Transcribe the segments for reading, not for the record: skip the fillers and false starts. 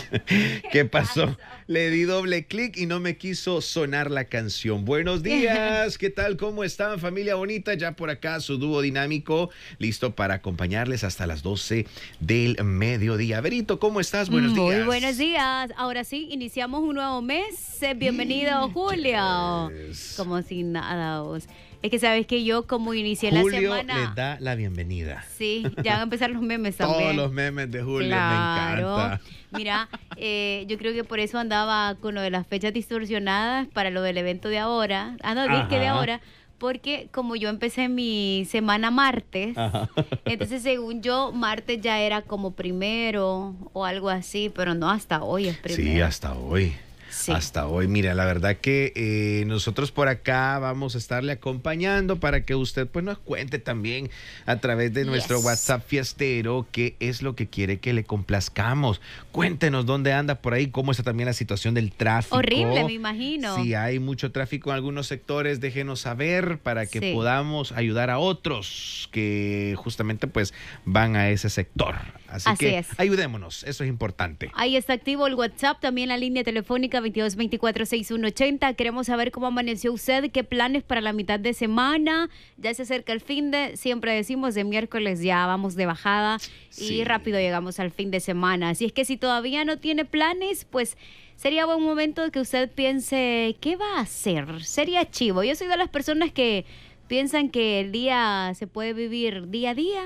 ¿Qué pasó? Le di doble clic y no me quiso sonar la canción. Buenos días, ¿qué tal? ¿Cómo están, familia bonita? Ya por acá su dúo dinámico, listo para acompañarles hasta las 12 del mediodía. Verito, ¿cómo estás? Buenos días. Muy buenos días. Ahora sí, iniciamos un nuevo mes. Bienvenido, Julio. Yes. Como si nada, vos. Es que sabes que yo como inicié la Julio semana... les da la bienvenida. Sí, ya van a empezar los memes también. Todos los memes de Julio, Claro. me encanta. Mira, yo creo que por eso andaba con lo de las fechas distorsionadas para lo del evento de ahora. Disque de ahora. Porque como yo empecé mi semana martes, entonces según yo, martes ya era como primero o algo así, pero no, hasta hoy es primero. Sí, hasta hoy. Sí. Hasta hoy. Mira, la verdad que nosotros por acá vamos a estarle acompañando para que usted pues nos cuente también a través de nuestro WhatsApp fiestero qué es lo que quiere que le complazcamos. Cuéntenos dónde anda por ahí, cómo está también la situación del tráfico. Horrible, me imagino. Si hay mucho tráfico en algunos sectores, déjenos saber para que podamos ayudar a otros que justamente pues van a ese sector. Así que es. Ayudémonos, eso es importante. Ahí está activo el WhatsApp, también la línea telefónica 2224-6180. Queremos saber cómo amaneció usted, qué planes para la mitad de semana. Ya se acerca el fin de, siempre decimos de miércoles ya vamos de bajada y rápido llegamos al fin de semana. Así es que si todavía no tiene planes, pues sería buen momento que usted piense, ¿qué va a hacer? Sería chivo. Yo soy de las personas que piensan que el día se puede vivir día a día,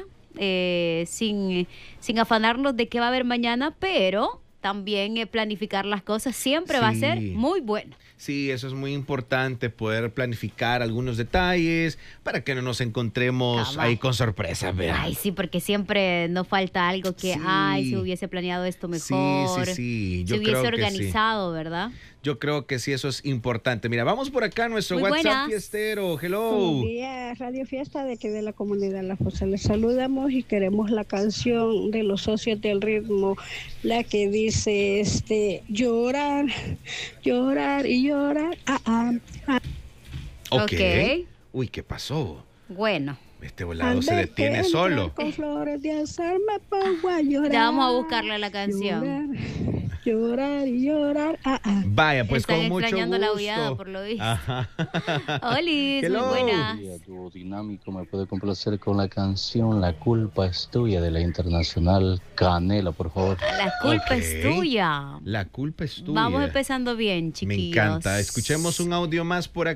sin afanarnos de qué va a haber mañana, pero también planificar las cosas siempre va a ser muy bueno. Sí, eso es muy importante, poder planificar algunos detalles para que no nos encontremos ahí con sorpresas, ¿verdad? Ay, sí, porque siempre nos falta algo que, si hubiese planeado esto mejor, sí. Yo si hubiese organizado, ¿verdad? Yo creo que sí, eso es importante. Mira, vamos por acá a nuestro WhatsApp fiestero. Hello. Buenos días, Radio Fiesta de aquí de la comunidad La Fosa. Les saludamos y queremos la canción de los socios del ritmo, la que dice, llorar, llorar y llorar. Ok. Uy, ¿qué pasó? Bueno. Este volado se detiene solo. Con flores de azar me pongo a llorar. Ya vamos a buscarle la canción. Llorar y llorar. Vaya, pues están con mucho extrañando gusto. La aullada, por lo visto. Olis, muy buena. Dúo dinámico, me puede complacer con la canción La culpa es tuya de la Internacional Canela, por favor. La culpa es tuya. La culpa es tuya. Vamos empezando bien, chiquillos. Me encanta. Escuchemos un audio más por acá.